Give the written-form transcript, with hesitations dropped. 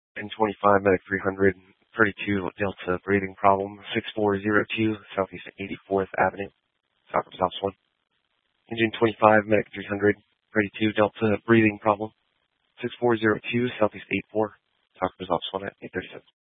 N25 Medic 300, 32 Delta breathing problem, 6402 Southeast 84th Avenue, Soccer South 1. Engine 25 Medic 300, 32 Delta breathing problem, 6402 Southeast 84, Soccer South 1 at 837.